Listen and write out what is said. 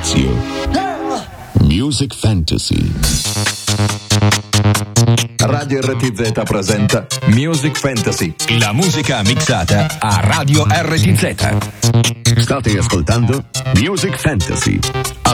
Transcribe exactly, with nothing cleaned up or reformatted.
spazio. Music Fantasy. Radio R T Z presenta Music Fantasy. La musica mixata a Radio R T Z. State ascoltando Music Fantasy.